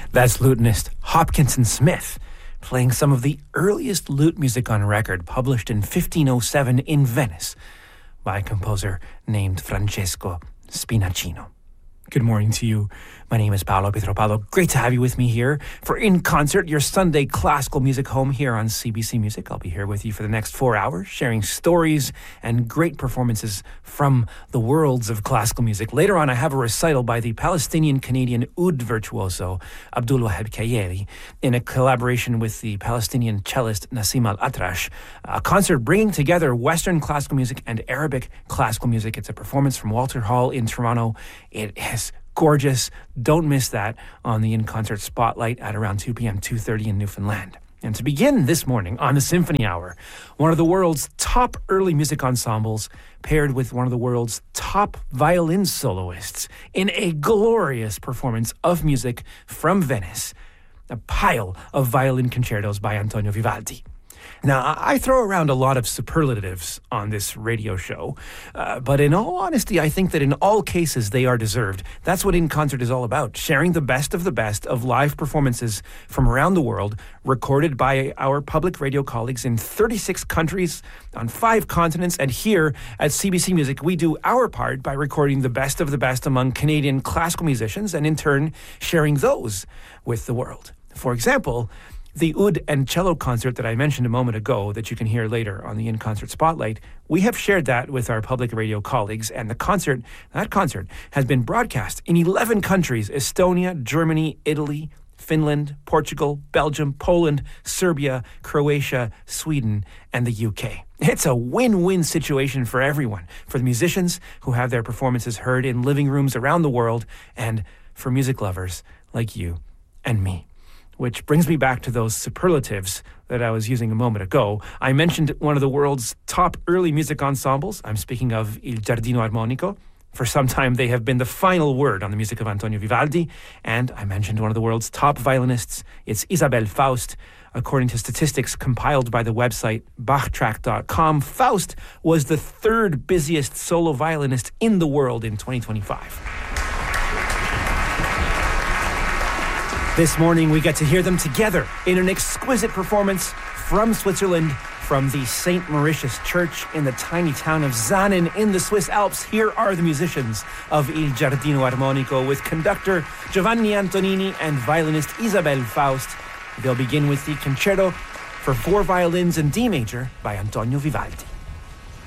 That's lutenist Hopkinson Smith, playing some of the earliest lute music on record, published in 1507 in Venice by a composer named Francesco Spinaccino. Good morning to you. My name is Paolo Pietropalo. Great to have you with me here for In Concert, your Sunday classical music home here on CBC Music. I'll be here with you for the next 4 hours, sharing stories and great performances from the worlds of classical music. Later on, I have a recital by the Palestinian-Canadian oud virtuoso Abdul Wahab Kayeli in a collaboration with the Palestinian cellist Nassim Al-Atrash, a concert bringing together Western classical music and Arabic classical music. It's a performance from Walter Hall in Toronto. It is gorgeous. Don't miss that on the In Concert Spotlight at around 2 p.m., 2:30 in Newfoundland. And to begin this morning on the Symphony Hour, one of the world's top early music ensembles paired with one of the world's top violin soloists in a glorious performance of music from Venice, a pile of violin concertos by Antonio Vivaldi. Now, I throw around a lot of superlatives on this radio show, but in all honesty, I think that in all cases they are deserved. That's what In Concert is all about, sharing the best of live performances from around the world, recorded by our public radio colleagues in 36 countries on 5 continents. And here at CBC Music, we do our part by recording the best among Canadian classical musicians and in turn sharing those with the world. For example, the oud and cello concert that I mentioned a moment ago that you can hear later on the In Concert Spotlight, we have shared that with our public radio colleagues, and that concert has been broadcast in 11 countries: Estonia, Germany, Italy, Finland, Portugal, Belgium, Poland, Serbia, Croatia, Sweden, and the UK. It's a win-win situation for everyone, for the musicians who have their performances heard in living rooms around the world, and for music lovers like you and me. Which brings me back to those superlatives that I was using a moment ago. I mentioned one of the world's top early music ensembles. I'm speaking of Il Giardino Armonico. For some time, they have been the final word on the music of Antonio Vivaldi. And I mentioned one of the world's top violinists. It's Isabelle Faust. According to statistics compiled by the website Bachtrack.com, Faust was the 3rd busiest solo violinist in the world in 2025. This morning, we get to hear them together in an exquisite performance from Switzerland, from the St. Mauritius Church in the tiny town of Zanen in the Swiss Alps. Here are the musicians of Il Giardino Armonico with conductor Giovanni Antonini and violinist Isabelle Faust. They'll begin with the concerto for 4 violins in D major by Antonio Vivaldi.